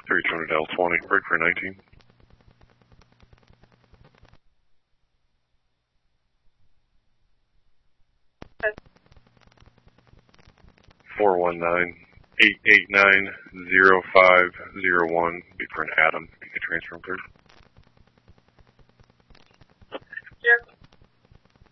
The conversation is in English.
300 L20, break for 19. 419-889-0501, be for an Adam. You can transfer him through.